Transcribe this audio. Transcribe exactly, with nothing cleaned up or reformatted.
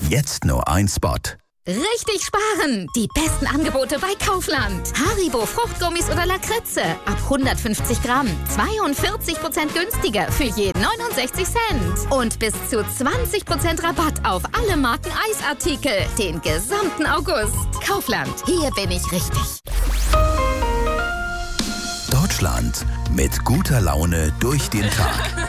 Jetzt nur ein Spot. Richtig sparen! Die besten Angebote bei Kaufland. Haribo Fruchtgummis oder Lakritze. Ab hundertfünfzig Gramm. zweiundvierzig Prozent günstiger für je neunundsechzig Cent. Und bis zu zwanzig Prozent Rabatt auf alle Marken Eisartikel. Den gesamten August. Kaufland. Hier bin ich richtig. Deutschland mit guter Laune durch den Tag.